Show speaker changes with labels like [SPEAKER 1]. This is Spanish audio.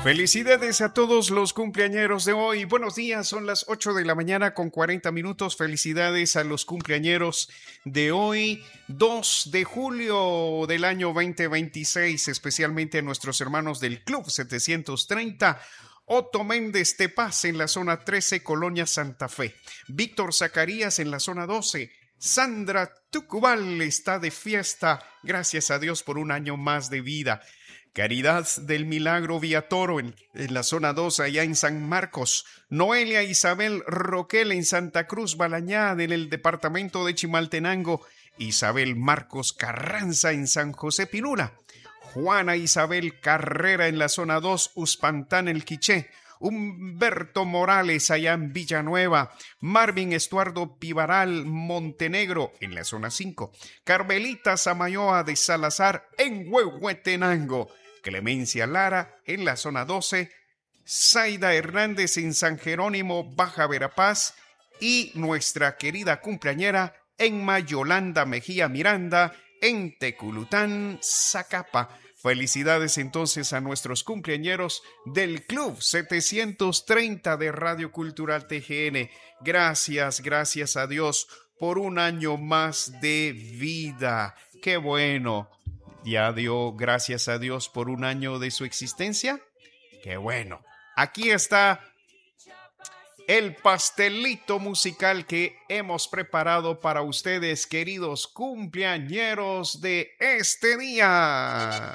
[SPEAKER 1] Felicidades a todos los cumpleañeros de hoy. Buenos días, son las 8 de la mañana con 40 minutos. Felicidades a los cumpleañeros de hoy, 2 de julio del año 2026, especialmente a nuestros hermanos del Club 730. Otto Méndez de Paz en la zona 13, Colonia Santa Fe. Víctor Zacarías en la zona 12. Sandra Tucubal está de fiesta. Gracias a Dios por un año más de vida. Caridad del Milagro Villatoro en la zona 2, allá en San Marcos. Noelia Isabel Roquel en Santa Cruz Balañá, en el departamento de Chimaltenango. Isabel Marcos Carranza en San José Pinula. Juana Isabel Carrera en la zona 2, Uspantán el Quiché. Humberto Morales allá en Villanueva. Marvin Estuardo Pivaral Montenegro en la zona 5. Carmelita Samayoa de Salazar en Huehuetenango. Clemencia Lara en la zona 12, Zaida Hernández en San Jerónimo, Baja Verapaz, y nuestra querida cumpleañera Emma Yolanda Mejía Miranda en Teculután, Zacapa. Felicidades entonces a nuestros cumpleañeros del Club 730 de Radio Cultural TGN. Gracias a Dios por un año más de vida. ¡Qué bueno! ¿Ya dio gracias a Dios por un año de su existencia? ¡Qué bueno! Aquí está el pastelito musical que hemos preparado para ustedes, queridos cumpleañeros de este día.